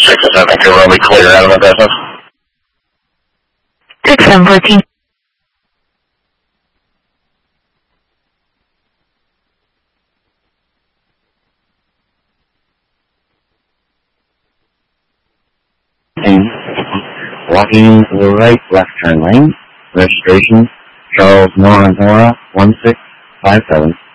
6-7 will be clear out of the business. 6-14. Walking into the right left turn lane. Registration, Charles Nora 1657.